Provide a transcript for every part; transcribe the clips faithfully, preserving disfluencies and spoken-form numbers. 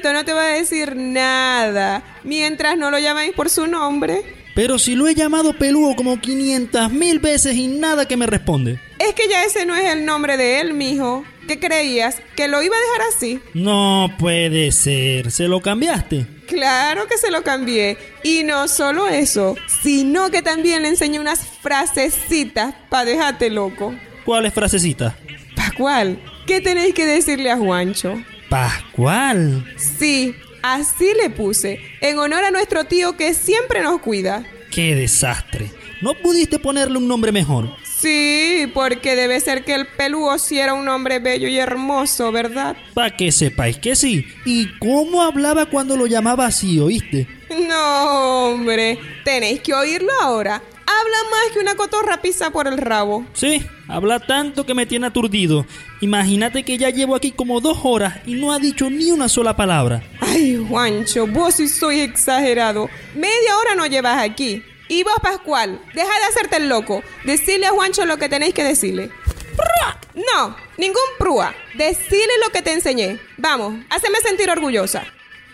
Juanchito no te va a decir nada mientras no lo llaméis por su nombre. Pero si lo he llamado Pelúo como quinientas mil veces y nada que me responde. Es que ya ese no es el nombre de él, mijo. ¿Qué creías? ¿Que lo iba a dejar así? No puede ser. ¿Se lo cambiaste? Claro que se lo cambié. Y no solo eso, sino que también le enseñé unas frasecitas para dejarte loco. ¿Cuáles frasecitas? Pascual, ¿qué tenéis que decirle a Juancho? ¿Pascual? Sí, así le puse, en honor a nuestro tío que siempre nos cuida. ¡Qué desastre! ¿No pudiste ponerle un nombre mejor? Sí, porque debe ser que el Pelúo sí era un hombre bello y hermoso, ¿verdad? Para que sepáis que sí. ¿Y cómo hablaba cuando lo llamaba así, oíste? No, hombre, tenéis que oírlo ahora. Habla más que una cotorra pisa por el rabo. Sí, habla tanto que me tiene aturdido. Imagínate que ya llevo aquí como dos horas y no ha dicho ni una sola palabra. Ay, Juancho, vos sí sois exagerado. Media hora no llevas aquí. Y vos, Pascual, deja de hacerte el loco. Decirle a Juancho lo que tenéis que decirle. ¡Prua! No, ningún prúa. Decirle lo que te enseñé. Vamos, haceme sentir orgullosa.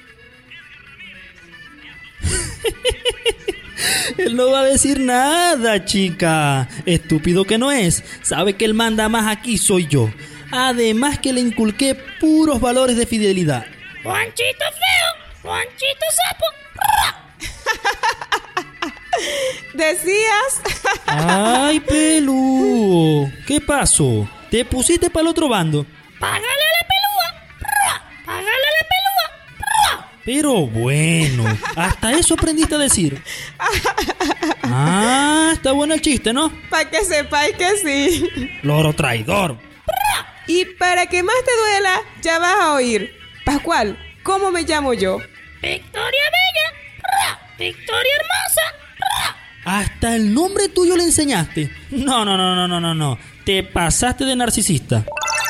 Él no va a decir nada, chica. Estúpido que no es. Sabe que él manda más aquí soy yo. Además que le inculqué puros valores de fidelidad. Juanchito feo, Juanchito sapo. ¿Decías? Ay, Pelú. ¿Qué pasó? ¿Te pusiste para el otro bando? Págale a la pelúa. Págale a la pelúa. Pero bueno, hasta eso aprendiste a decir. Ah, está bueno el chiste, ¿no? Para que sepáis que sí. Loro traidor. Y para que más te duela, ya vas a oír. Pascual, ¿cómo me llamo yo? Victoria Bella. Victoria Hermosa. Hasta el nombre tuyo le enseñaste. No, no, no, no, no, no, no. Te pasaste de narcisista.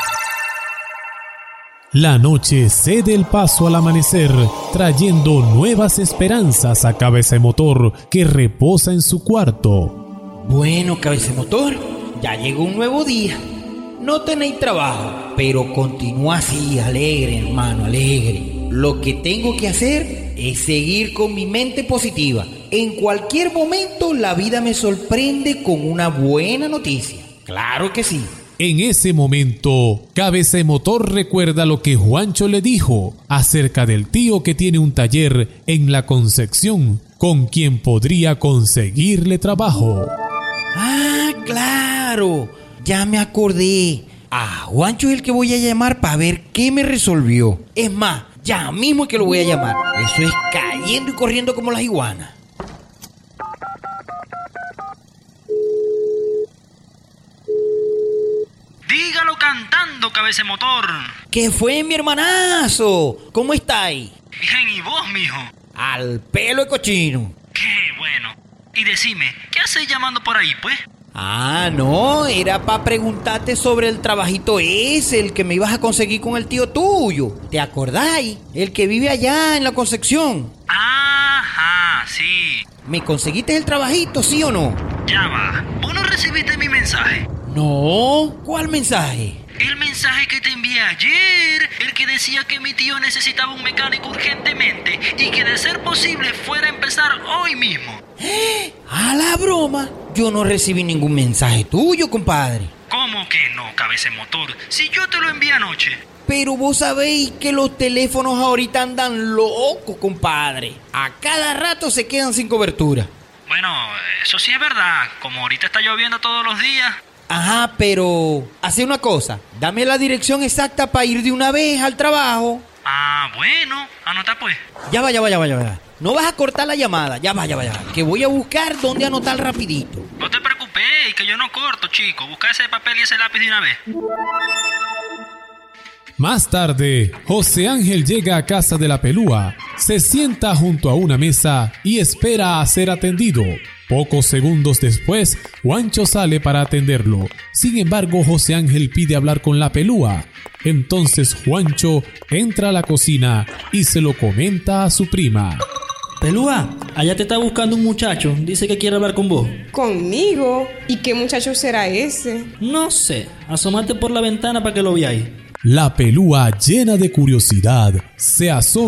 La noche cede el paso al amanecer, trayendo nuevas esperanzas a Cabecemotor, que reposa en su cuarto. Bueno, Cabecemotor, ya llegó un nuevo día. No tenéis trabajo, pero continúa así, alegre, hermano, alegre. Lo que tengo que hacer es seguir con mi mente positiva. En cualquier momento la vida me sorprende con una buena noticia. Claro que sí. En ese momento, Cabecemotor recuerda lo que Juancho le dijo acerca del tío que tiene un taller en la Concepción, con quien podría conseguirle trabajo. Ah, claro, ya me acordé. A Juancho es el que voy a llamar para ver qué me resolvió. Es más, ya mismo es que lo voy a llamar. Eso es cayendo y corriendo como las iguanas. Dígalo cantando, Cabecemotor. ¿Qué fue, mi hermanazo? ¿Cómo estáis? Bien, ¿y vos, mijo? Al pelo de cochino. Qué bueno. Y decime, ¿qué haces llamando por ahí, pues? Ah, no, era para preguntarte sobre el trabajito ese, el que me ibas a conseguir con el tío tuyo. ¿Te acordáis? El que vive allá en la Concepción. Ajá, sí. ¿Me conseguiste el trabajito, sí o no? Ya va. ¿Vos no recibiste mi mensaje? No, ¿cuál mensaje? El mensaje que te envié ayer, el que decía que mi tío necesitaba un mecánico urgentemente y que de ser posible fuera a empezar hoy mismo. ¿Eh? ¿A la broma? Yo no recibí ningún mensaje tuyo, compadre. ¿Cómo que no, Cabecemotor? Si yo te lo envié anoche. Pero vos sabéis que los teléfonos ahorita andan locos, compadre. A cada rato se quedan sin cobertura. Bueno, eso sí es verdad. Como ahorita está lloviendo todos los días. Ajá, pero hace una cosa. Dame la dirección exacta para ir de una vez al trabajo. Ah, bueno. Anota pues. Ya va, ya va, ya va, ya va. No vas a cortar la llamada. Ya va, ya va, ya va. Que voy a buscar dónde anotar rapidito. No te preocupes, que yo no corto, chico. Busca ese papel y ese lápiz de una vez. Más tarde, José Ángel llega a casa de la Pelúa, se sienta junto a una mesa y espera a ser atendido. Pocos segundos después, Juancho sale para atenderlo. Sin embargo, José Ángel pide hablar con la Pelúa. Entonces Juancho entra a la cocina y se lo comenta a su prima. Pelúa, allá te está buscando un muchacho. Dice que quiere hablar con vos. ¿Conmigo? ¿Y qué muchacho será ese? No sé. Asomate por la ventana para que lo veáis. La Pelúa, llena de curiosidad, se asoma